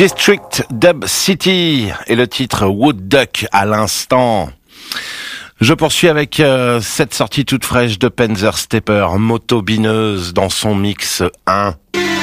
District Dub City et le titre Wood Duck à l'instant. Je poursuis avec cette sortie toute fraîche de Panzer Stepper, moto bineuse dans son mix 1.